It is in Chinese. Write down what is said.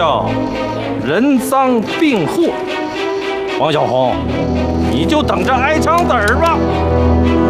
叫人赃并获。王小红，你就等着挨枪子儿吧。